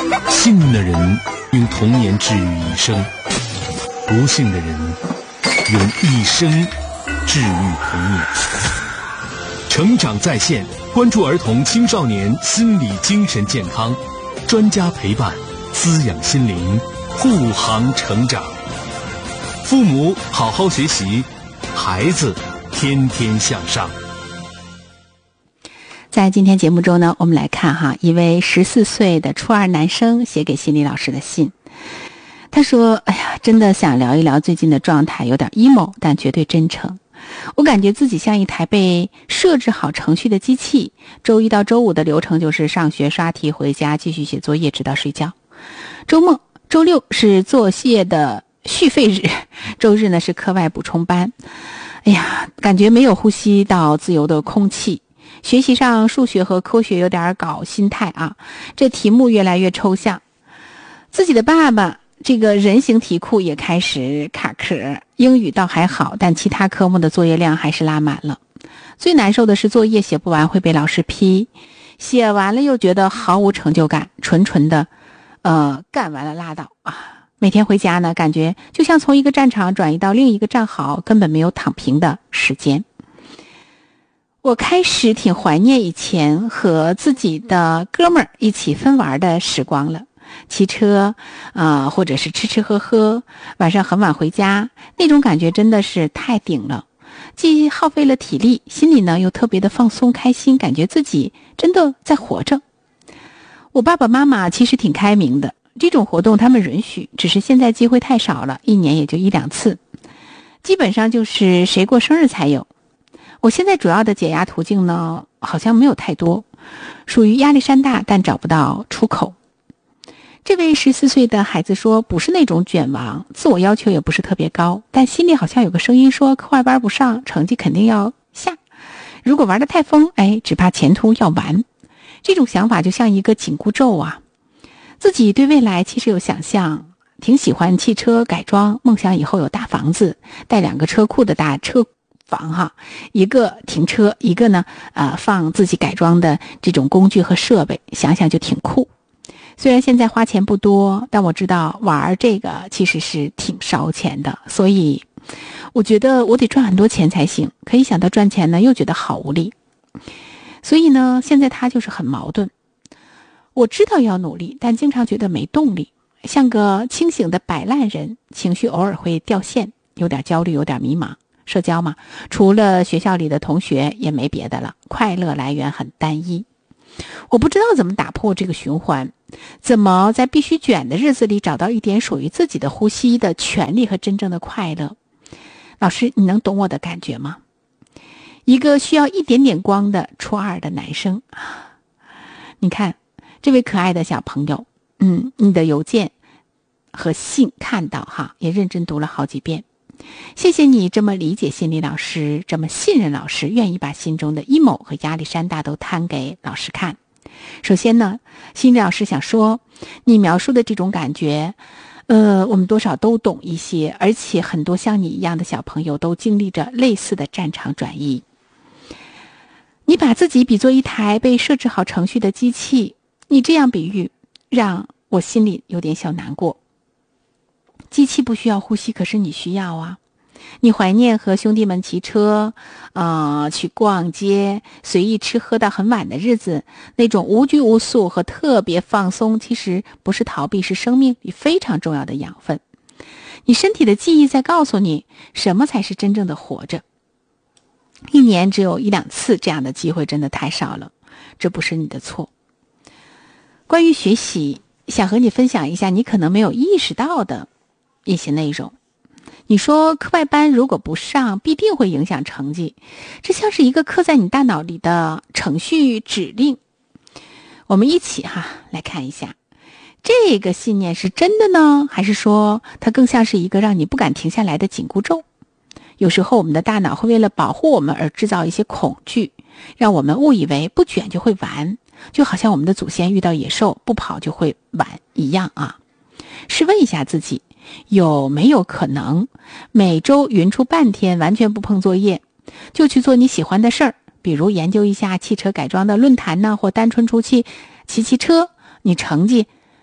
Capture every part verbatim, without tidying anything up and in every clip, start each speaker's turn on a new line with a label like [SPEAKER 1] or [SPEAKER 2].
[SPEAKER 1] 幸运的人用童年治愈一生，不幸的人用一生治愈童年。成长在线，关注儿童青少年心理精神健康，专家陪伴，滋养心灵，护航成长。父母好好学习，孩子天天向上。
[SPEAKER 2] 在今天节目中呢，我们来看哈，一位十四岁的初二男生写给心理老师的信。他说：哎呀，真的想聊一聊最近的状态，有点 emo， 但绝对真诚。我感觉自己像一台被设置好程序的机器，周一到周五的流程就是上学、刷题、回家继续写作业直到睡觉。周末周六是作业的续费日，周日呢是课外补充班。哎呀，感觉没有呼吸到自由的空气。学习上数学和科学有点搞心态啊，这题目越来越抽象。自己的爸爸这个人形题库也开始卡壳，英语倒还好，但其他科目的作业量还是拉满了。最难受的是作业写不完会被老师批，写完了又觉得毫无成就感，纯纯的呃干完了拉倒啊。每天回家呢，感觉就像从一个战场转移到另一个战壕，根本没有躺平的时间。我开始挺怀念以前和自己的哥们儿一起分玩的时光了，骑车啊、呃，或者是吃吃喝喝，晚上很晚回家，那种感觉真的是太顶了，既耗费了体力，心里呢又特别的放松开心，感觉自己真的在活着。我爸爸妈妈其实挺开明的，这种活动他们允许，只是现在机会太少了，一年也就一两次，基本上就是谁过生日才有。我现在主要的解压途径呢，好像没有太多，属于压力山大，但找不到出口。这位十四岁的孩子说，不是那种卷王，自我要求也不是特别高，但心里好像有个声音说，课外班不上，成绩肯定要下。如果玩得太疯，哎，只怕前途要完。这种想法就像一个紧箍咒啊。自己对未来其实有想象，挺喜欢汽车改装，梦想以后有大房子，带两个车库的大车房哈，一个停车，一个呢呃放自己改装的这种工具和设备，想想就挺酷。虽然现在花钱不多，但我知道玩这个其实是挺烧钱的，所以我觉得我得赚很多钱才行，可以想到赚钱呢又觉得好无力。所以呢现在他就是很矛盾，我知道要努力，但经常觉得没动力，像个清醒的摆烂人，情绪偶尔会掉线，有点焦虑，有点迷茫。社交嘛，除了学校里的同学也没别的了，快乐来源很单一。我不知道怎么打破这个循环，怎么在必须卷的日子里找到一点属于自己的呼吸的权利和真正的快乐。老师，你能懂我的感觉吗？一个需要一点点光的初二的男生，你看这位可爱的小朋友，嗯，你的邮件和信看到哈，也认真读了好几遍。谢谢你这么理解心理老师，这么信任老师，愿意把心中的 emo 和压力山大都摊给老师看。首先呢，心理老师想说，你描述的这种感觉呃，我们多少都懂一些，而且很多像你一样的小朋友都经历着类似的战场转移。你把自己比作一台被设置好程序的机器，你这样比喻让我心里有点小难过。机器不需要呼吸，可是你需要啊。你怀念和兄弟们骑车呃，去逛街，随意吃喝到很晚的日子，那种无拘无束和特别放松，其实不是逃避，是生命里非常重要的养分。你身体的记忆在告诉你什么才是真正的活着。一年只有一两次这样的机会真的太少了，这不是你的错。关于学习，想和你分享一下你可能没有意识到的一些内容。你说课外班如果不上必定会影响成绩，这像是一个刻在你大脑里的程序指令。我们一起哈来看一下，这个信念是真的呢，还是说它更像是一个让你不敢停下来的紧箍咒？有时候我们的大脑会为了保护我们而制造一些恐惧，让我们误以为不卷就会完，就好像我们的祖先遇到野兽不跑就会完一样啊。试问一下自己，有没有可能每周匀出半天完全不碰作业，就去做你喜欢的事儿，比如研究一下汽车改装的论坛呢，或单纯出去骑骑车，你成绩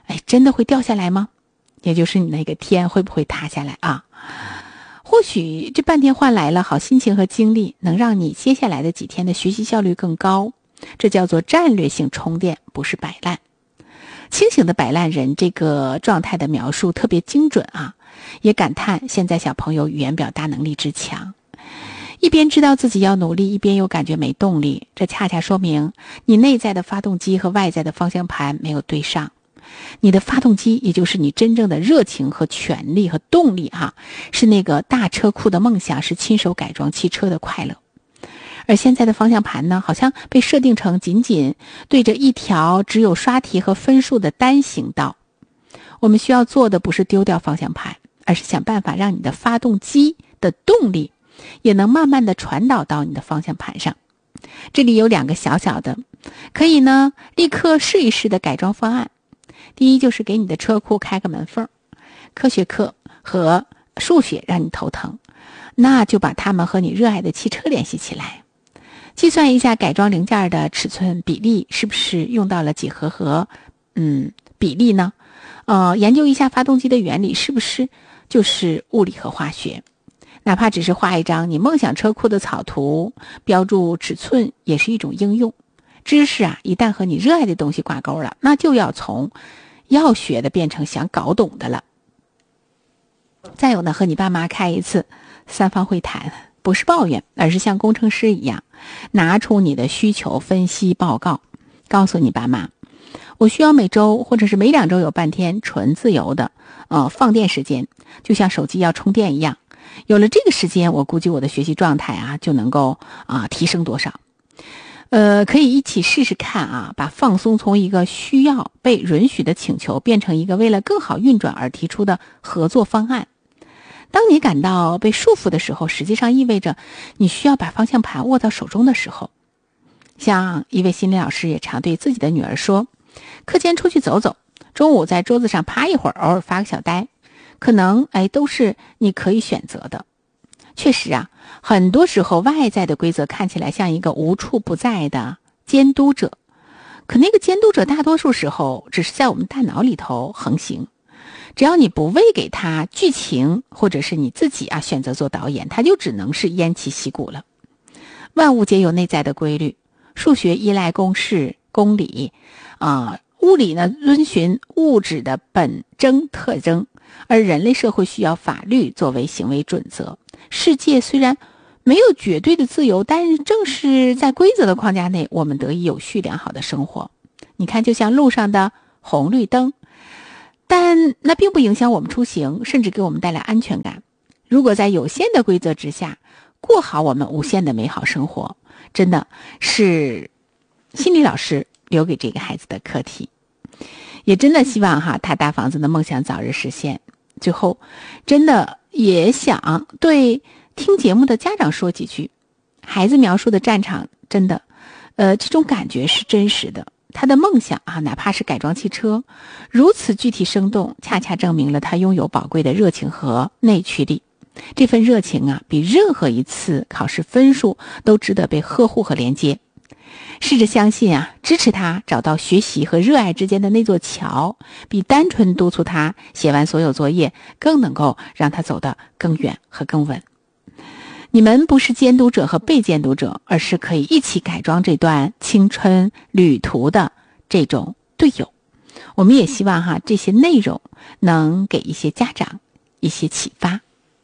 [SPEAKER 2] 哎，真的会掉下来吗？也就是你那个天会不会塌下来啊？或许这半天换来了好心情和精力，能让你接下来的几天的学习效率更高。这叫做战略性充电，不是摆烂。清醒的摆烂人这个状态的描述特别精准啊，也感叹现在小朋友语言表达能力之强。一边知道自己要努力，一边又感觉没动力，这恰恰说明你内在的发动机和外在的方向盘没有对上。你的发动机，也就是你真正的热情和权力和动力啊，是那个大车库的梦想，是亲手改装汽车的快乐。而现在的方向盘呢，好像被设定成仅仅对着一条只有刷题和分数的单行道。我们需要做的不是丢掉方向盘，而是想办法让你的发动机的动力也能慢慢的传导到你的方向盘上。这里有两个小小的可以呢立刻试一试的改装方案。第一，就是给你的车库开个门缝，科学课和数学让你头疼，那就把它们和你热爱的汽车联系起来。计算一下改装零件的尺寸比例，是不是用到了几何和嗯比例呢？呃，研究一下发动机的原理，是不是就是物理和化学？哪怕只是画一张你梦想车库的草图，标注尺寸，也是一种应用。知识啊，一旦和你热爱的东西挂钩了，那就要从要学的变成想搞懂的了。再有呢，和你爸妈开一次三方会谈，不是抱怨，而是像工程师一样，拿出你的需求分析报告，告诉你爸妈，我需要每周或者是每两周有半天纯自由的呃放电时间，就像手机要充电一样。有了这个时间，我估计我的学习状态啊就能够啊提升多少。呃，可以一起试试看啊，把放松从一个需要被允许的请求变成一个为了更好运转而提出的合作方案。当你感到被束缚的时候，实际上意味着你需要把方向盘握到手中的时候。像一位心理老师也常对自己的女儿说，课间出去走走，中午在桌子上趴一会儿，偶尔发个小呆，可能哎都是你可以选择的。确实啊，很多时候外在的规则看起来像一个无处不在的监督者，可那个监督者大多数时候只是在我们大脑里头横行。只要你不喂给他剧情，或者是你自己啊选择做导演，他就只能是偃旗息鼓了。万物皆有内在的规律，数学依赖公式公理啊、呃，物理呢遵循物质的本征特征，而人类社会需要法律作为行为准则。世界虽然没有绝对的自由，但是正是在规则的框架内，我们得以有序良好的生活。你看，就像路上的红绿灯，但那并不影响我们出行，甚至给我们带来安全感。如果在有限的规则之下过好我们无限的美好生活，真的是心理老师留给这个孩子的课题。也真的希望哈他大房子的梦想早日实现。最后真的也想对听节目的家长说几句，孩子描述的战场真的呃，这种感觉是真实的。他的梦想啊，哪怕是改装汽车，如此具体生动，恰恰证明了他拥有宝贵的热情和内驱力。这份热情啊，比任何一次考试分数都值得被呵护和连接。试着相信啊，支持他找到学习和热爱之间的那座桥，比单纯督促他写完所有作业更能够让他走得更远和更稳。你们不是监督者和被监督者，而是可以一起改装这段青春旅途的这种队友。我们也希望哈这些内容能给一些家长一些启发。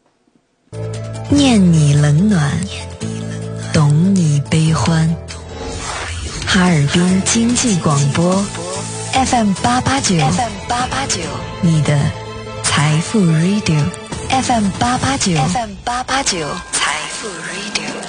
[SPEAKER 3] 念你冷暖，懂你悲欢。哈尔滨经济广播 F M 八八九 F M 八八九，你的财富 Radio F M 八八九 F M 八八九财富 Radio。